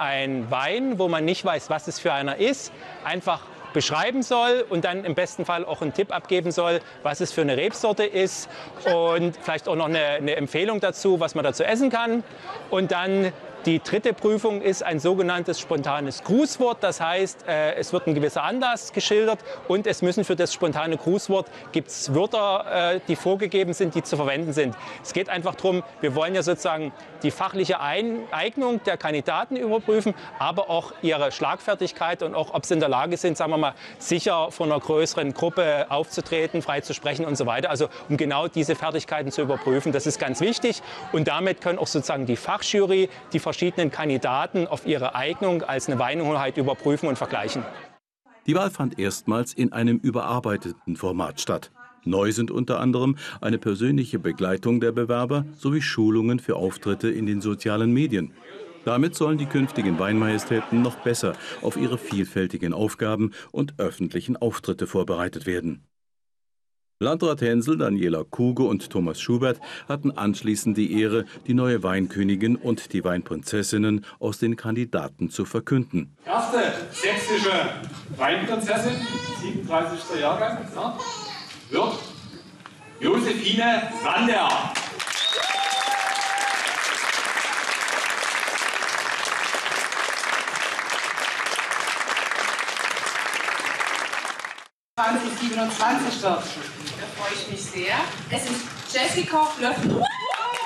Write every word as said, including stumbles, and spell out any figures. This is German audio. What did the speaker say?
ein Wein, wo man nicht weiß, was es für einer ist, einfach beschreiben soll und dann im besten Fall auch einen Tipp abgeben soll, was es für eine Rebsorte ist und vielleicht auch noch eine, eine Empfehlung dazu, was man dazu essen kann. Und dann die dritte Prüfung ist ein sogenanntes spontanes Grußwort. Das heißt, äh, es wird ein gewisser Anlass geschildert und es müssen für das spontane Grußwort gibt's Wörter, äh, die vorgegeben sind, die zu verwenden sind. Es geht einfach darum, wir wollen ja sozusagen die fachliche Eignung der Kandidaten überprüfen, aber auch ihre Schlagfertigkeit und auch, ob sie in der Lage sind, sagen wir mal, sicher vor einer größeren Gruppe aufzutreten, frei zu sprechen und so weiter. Also um genau diese Fertigkeiten zu überprüfen, das ist ganz wichtig. Und damit können auch sozusagen die Fachjury, die verschiedenen Kandidaten auf ihre Eignung als eine Weinhoheit überprüfen und vergleichen. Die Wahl fand erstmals in einem überarbeiteten Format statt. Neu sind unter anderem eine persönliche Begleitung der Bewerber sowie Schulungen für Auftritte in den sozialen Medien. Damit sollen die künftigen Weinmajestäten noch besser auf ihre vielfältigen Aufgaben und öffentlichen Auftritte vorbereitet werden. Landrat Hensel, Daniela Kuge und Thomas Schubert hatten anschließend die Ehre, die neue Weinkönigin und die Weinprinzessinnen aus den Kandidaten zu verkünden. Erste sächsische Weinprinzessin, siebenunddreißigster Jahrgang, ja, wird Josephine Sander. zwanzig siebenundzwanzig wird. Da freue ich mich sehr. Es ist Jessica Löffel.